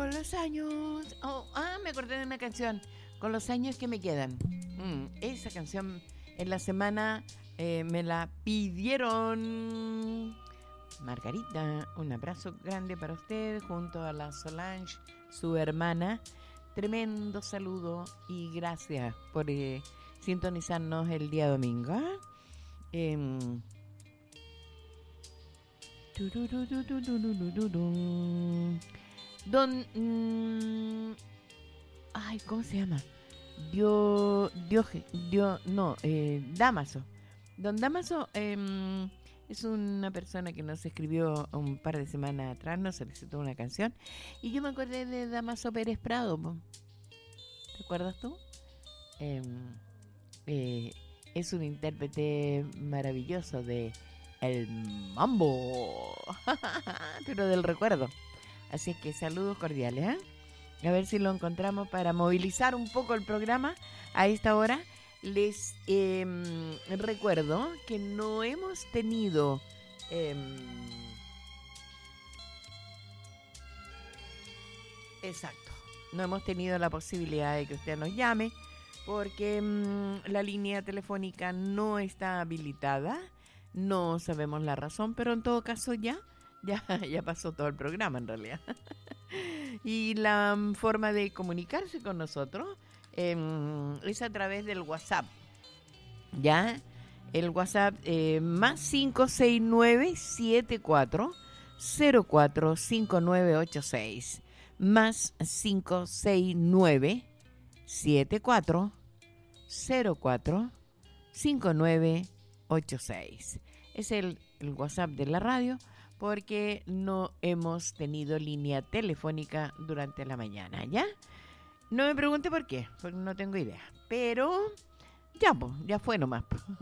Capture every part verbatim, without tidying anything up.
Con los años. Oh, ah, me acordé de una canción. Con los años que me quedan. Mm, esa canción en la semana eh, me la pidieron. Margarita, un abrazo grande para usted junto a la Solange, su hermana. Tremendo saludo y gracias por eh, sintonizarnos el día domingo. ¿eh? Eh, Don... Mm, ay, ¿cómo se llama? Dio... Dioge... Dio... No, eh, Damaso. Don Damaso eh, es una persona que nos escribió un par de semanas atrás, nos solicitó una canción. Y yo me acordé de Damaso Pérez Prado. ¿Te acuerdas tú? Eh, eh, es un intérprete maravilloso de el mambo, pero del recuerdo. Así es que saludos cordiales, ¿eh? A ver si lo encontramos para movilizar un poco el programa a esta hora. Les eh, recuerdo que no hemos tenido eh, exacto, no hemos tenido la posibilidad de que usted nos llame porque mmm, la línea telefónica no está habilitada. No sabemos la razón, pero en todo caso ya, ya, ya pasó todo el programa en realidad. Y la um, forma de comunicarse con nosotros eh, es a través del WhatsApp. ¿Ya? El WhatsApp eh, más cinco seis nueve siete cuatro cero cuatro cinco nueve ocho seis. Más cinco seis nueve siete cuatro cero cuatro cinco nueve ocho seis. Es el, el WhatsApp de la radio porque no hemos tenido línea telefónica durante la mañana, ¿ya? No me pregunte por qué, porque no tengo idea. Pero ya, pues, ya fue nomás.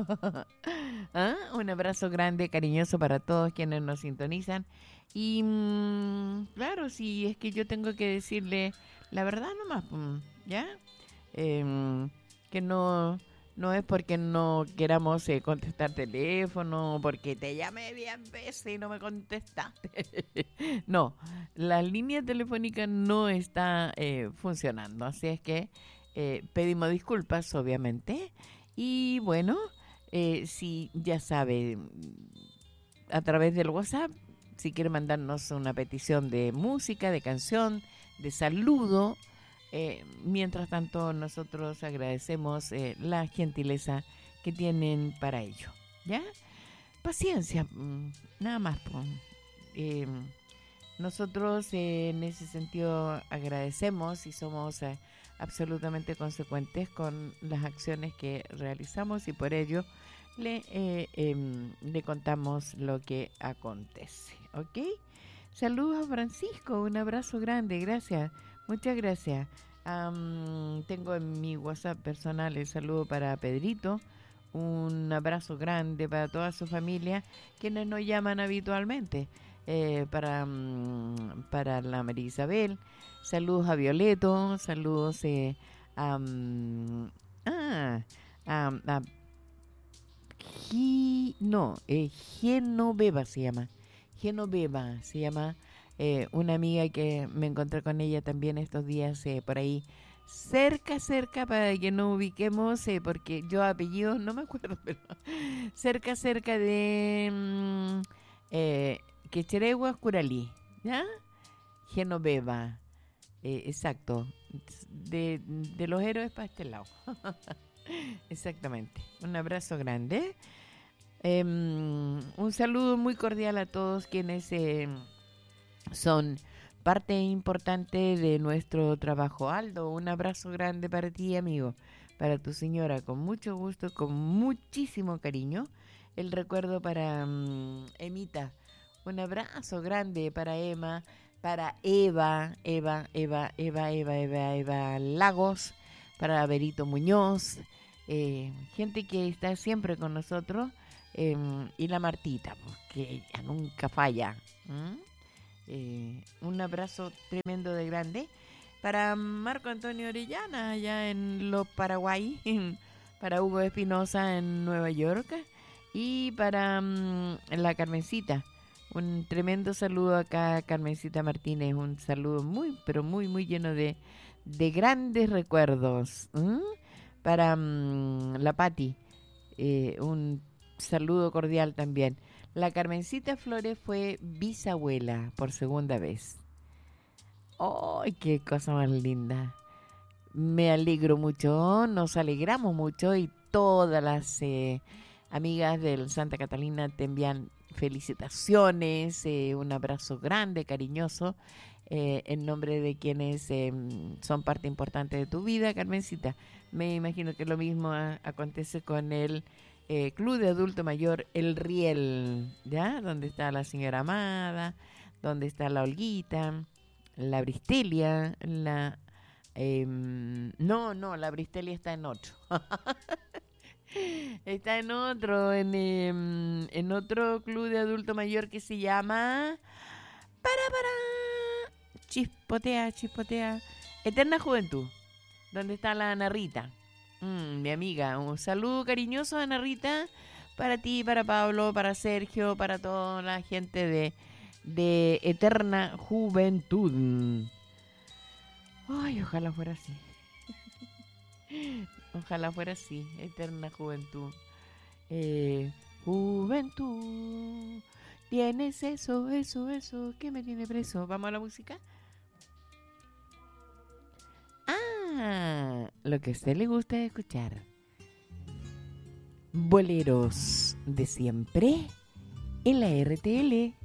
¿Ah? Un abrazo grande, cariñoso para todos quienes nos sintonizan. Y mmm, claro, si es que yo tengo que decirle la verdad nomás, ¿ya? Eh, que no... No es porque no queramos eh, contestar teléfono, porque te llamé diez veces y no me contestaste. No, la línea telefónica no está eh, funcionando, así es que eh, pedimos disculpas, obviamente. Y bueno, eh, si ya sabe, a través del WhatsApp, si quiere mandarnos una petición de música, de canción, de saludo. Eh, mientras tanto, nosotros agradecemos eh, la gentileza que tienen para ello. ¿Ya? Paciencia, nada más. Eh, nosotros eh, en ese sentido agradecemos y somos eh, absolutamente consecuentes con las acciones que realizamos y por ello le, eh, eh, le contamos lo que acontece. ¿Ok? Saludos a Francisco, un abrazo grande, gracias. Muchas gracias. Um, tengo en mi WhatsApp personal el saludo para Pedrito. Un abrazo grande para toda su familia, quienes nos llaman habitualmente. Eh, para, um, para la María Isabel. Saludos a Violeto. Saludos eh, a, um, ah, a, a Gi, no, eh, Genoveva se llama. Genoveva se llama. Eh, una amiga que me encontré con ella también estos días eh, por ahí cerca, cerca para que no ubiquemos eh, porque yo apellido no me acuerdo, pero cerca, cerca de mm, eh, Quecheregua, Curalí, ¿ya? Genoveva, eh, exacto, de, de los héroes para este lado. Exactamente, un abrazo grande, eh, un saludo muy cordial a todos quienes eh, son parte importante de nuestro trabajo. Aldo, un abrazo grande para ti, amigo, para tu señora, con mucho gusto, con muchísimo cariño. El recuerdo para um, Emita, un abrazo grande para Emma, para Eva, Eva, Eva, Eva, Eva, Eva, Eva Lagos, para Berito Muñoz, eh, gente que está siempre con nosotros, eh, y la Martita, pues, que ella nunca falla. ¿Mm? Eh, un abrazo tremendo de grande para Marco Antonio Orellana allá en los Paraguay, para Hugo Espinosa en Nueva York y para um, la Carmencita. Un tremendo saludo acá, Carmencita Martínez. Un saludo muy, pero muy, muy lleno de, de grandes recuerdos. ¿Mm? Para mm, la Pati, eh, un saludo cordial también. La Carmencita Flores fue bisabuela por segunda vez. ¡Ay, qué cosa más linda! Me alegro mucho, nos alegramos mucho y todas las eh, amigas del Santa Catalina te envían felicitaciones, eh, un abrazo grande, cariñoso, eh, en nombre de quienes eh, son parte importante de tu vida, Carmencita. Me imagino que lo mismo a, acontece con el eh, Club de Adulto Mayor El Riel, ¿ya? Donde está la señora Amada, donde está la Olguita, la Bristelia, la... Eh, no, no, la Bristelia está en otro. Está en otro, en, eh, en otro club de adulto mayor que se llama... Para, para. Chispotea, chispotea. Eterna Juventud, donde está la Ana Rita. Mm, mi amiga, un saludo cariñoso, Ana Rita, para ti, para Pablo, para Sergio, para toda la gente de, de Eterna Juventud. Ay, ojalá fuera así. Ojalá fuera así, Eterna Juventud. Eh, juventud, tienes eso, eso, eso, que me tiene preso. ¿Vamos a la música? Ah, lo que a usted le gusta escuchar. Boleros de siempre en la R T L.